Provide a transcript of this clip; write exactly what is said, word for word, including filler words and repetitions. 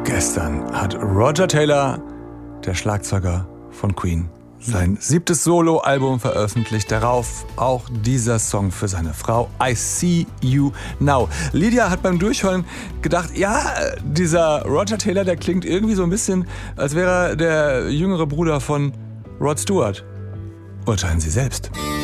Gestern hat Roger Taylor, der Schlagzeuger von Queen, sein siebtes Soloalbum veröffentlicht. Darauf auch dieser Song für seine Frau, I See You Now. Lydia hat beim Durchhören gedacht, ja, dieser Roger Taylor, der klingt irgendwie so ein bisschen, als wäre er der jüngere Bruder von Rod Stewart. Urteilen Sie selbst.